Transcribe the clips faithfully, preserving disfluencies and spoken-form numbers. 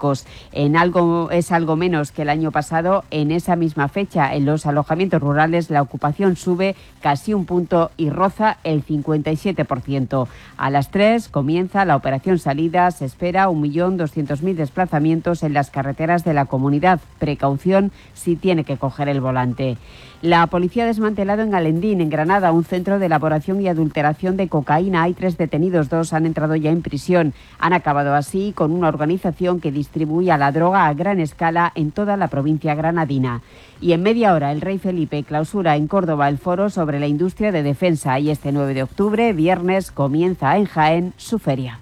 públicos. En algo, es algo menos que el año pasado. En esa misma fecha, en los alojamientos rurales, la ocupación sube casi un punto y roza el cincuenta y siete por ciento. A las tres comienza la operación salida. Se espera un millón doscientos mil desplazamientos en las carreteras de la comunidad. Precaución si tiene que coger el volante. La policía ha desmantelado en Alendín, en Granada, un centro de elaboración y adulteración de cocaína. Hay tres detenidos, dos han entrado ya en prisión. Han acabado así con una organización que distribuía la droga a gran escala en toda la provincia granadina. Y en media hora, el rey Felipe clausura en Córdoba el foro sobre la industria de defensa. Y este nueve de octubre, viernes, comienza en Jaén su feria.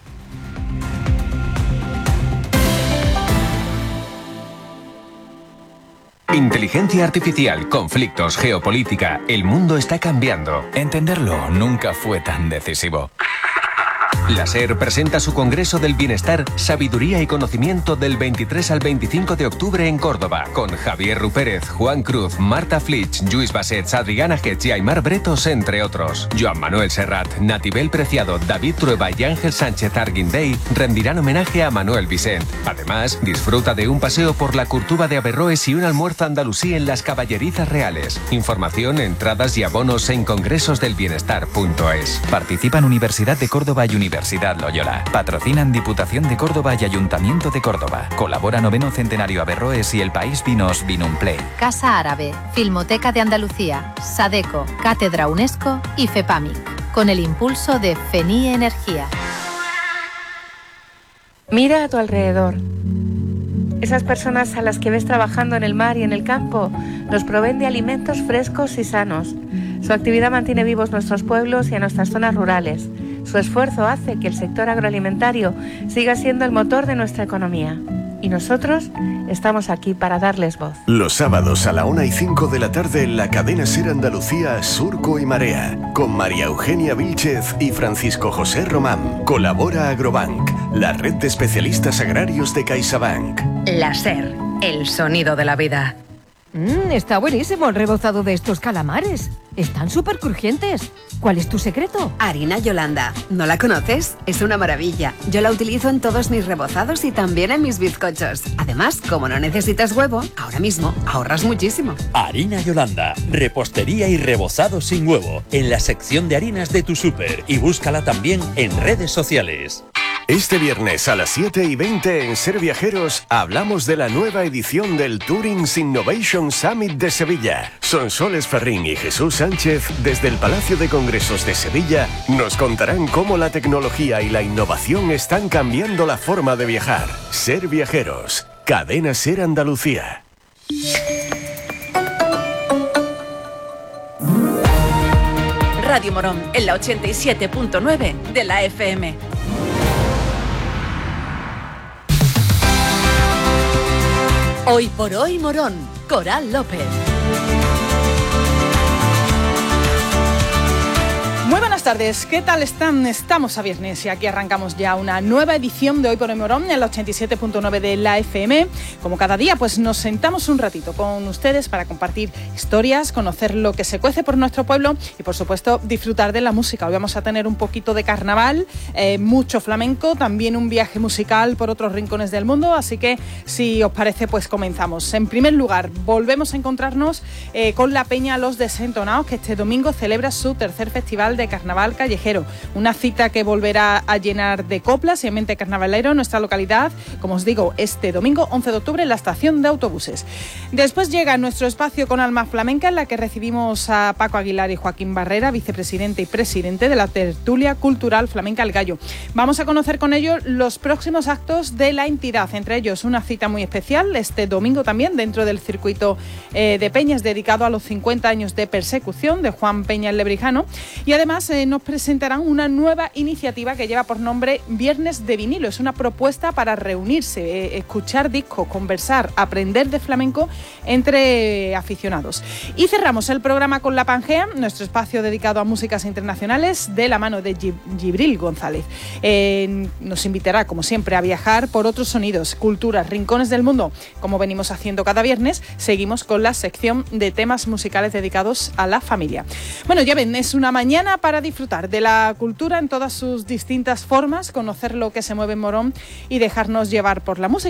Inteligencia artificial, conflictos, geopolítica. El mundo está cambiando. Entenderlo nunca fue tan decisivo. La SER presenta su Congreso del Bienestar, Sabiduría y Conocimiento del veintitrés al veinticinco de octubre en Córdoba, con Javier Rupérez, Juan Cruz, Marta Flitsch, Lluís Bassets, Adriana Getz y Aymar Bretos, entre otros. Joan Manuel Serrat, Natibel Preciado, David Trueba y Ángel Sánchez Arguindey rendirán homenaje a Manuel Vicent. Además, disfruta de un paseo por la Curtuba de Averroes y un almuerzo andalusí en las Caballerizas Reales. Información, entradas y abonos en congresosdelbienestar punto es. Participan Universidad de Córdoba y Universidad Loyola. Patrocinan Diputación de Córdoba y Ayuntamiento de Córdoba. Colabora Noveno Centenario Averroes y El País Vinos Vinumplay. Casa Árabe, Filmoteca de Andalucía, Sadeco, Cátedra UNESCO y FEPAMIC. Con el impulso de FENIE Energía. Mira a tu alrededor. Esas personas a las que ves trabajando en el mar y en el campo nos proveen de alimentos frescos y sanos. Su actividad mantiene vivos nuestros pueblos y a nuestras zonas rurales. Su esfuerzo hace que el sector agroalimentario siga siendo el motor de nuestra economía. Y nosotros estamos aquí para darles voz. Los sábados a la una y cinco de la tarde en la cadena SER Andalucía, Surco y Marea, con María Eugenia Vílchez y Francisco José Román. Colabora Agrobank, la red de especialistas agrarios de CaixaBank. La SER, el sonido de la vida. Mmm, está buenísimo el rebozado de estos calamares. Están súper crujientes. ¿Cuál es tu secreto? Harina Yolanda. ¿No la conoces? Es una maravilla. Yo la utilizo en todos mis rebozados y también en mis bizcochos. Además, como no necesitas huevo, ahora mismo ahorras muchísimo. Harina Yolanda. Repostería y rebozado sin huevo. En la sección de harinas de tu súper. Y búscala también en redes sociales. Este viernes a las siete y veinte en Ser Viajeros hablamos de la nueva edición del Tourings Innovation Summit de Sevilla. Sonsoles Ferrín y Jesús Sánchez, desde el Palacio de Congresos de Sevilla, nos contarán cómo la tecnología y la innovación están cambiando la forma de viajar. Ser Viajeros, Cadena SER Andalucía. Radio Morón, en la ochenta y siete punto nueve de la F M. Hoy por hoy Morón, Coral López. Muy buenas tardes, ¿qué tal están? Estamos a viernes y aquí arrancamos ya una nueva edición de Hoy por Hoy Morón en la ochenta y siete punto nueve de la F M. Como cada día, pues nos sentamos un ratito con ustedes para compartir historias, conocer lo que se cuece por nuestro pueblo y, por supuesto, disfrutar de la música. Hoy vamos a tener un poquito de carnaval, eh, mucho flamenco, también un viaje musical por otros rincones del mundo, así que, si os parece, pues comenzamos. En primer lugar, volvemos a encontrarnos eh, con la Peña Los Desentonados, que este domingo celebra su tercer festival de Carnaval Callejero, una cita que volverá a llenar de coplas y ambiente carnavalero en nuestra localidad, como os digo, este domingo once de octubre en la estación de autobuses. Después llega nuestro espacio con Alma Flamenca, en la que recibimos a Paco Aguilar y Joaquín Barrera, vicepresidente y presidente de la tertulia cultural Flamenca El Gallo. Vamos a conocer con ellos los próximos actos de la entidad, entre ellos una cita muy especial este domingo también dentro del circuito eh, de peñas dedicado a los cincuenta años de persecución de Juan Peña el Lebrijano, y además eh, nos presentarán una nueva iniciativa que lleva por nombre Viernes de Vinilo. Es una propuesta para reunirse, eh, escuchar discos, conversar, aprender de flamenco entre aficionados. Y cerramos el programa con La Pangea, nuestro espacio dedicado a músicas internacionales de la mano de Gibril González. Eh, nos invitará, como siempre, a viajar por otros sonidos, culturas, rincones del mundo. Como venimos haciendo cada viernes, seguimos con la sección de temas musicales dedicados a la familia. Bueno, ya ven, es una mañana para disfrutar de la cultura en todas sus distintas formas, conocer lo que se mueve en Morón y dejarnos llevar por la música.